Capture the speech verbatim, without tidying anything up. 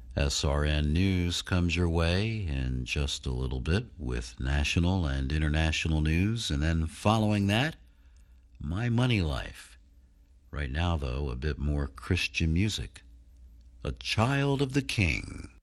S R N News comes your way in just a little bit with national and international news, and then following that, My Money Life. Right now, though, a bit more Christian music. A Child of the King.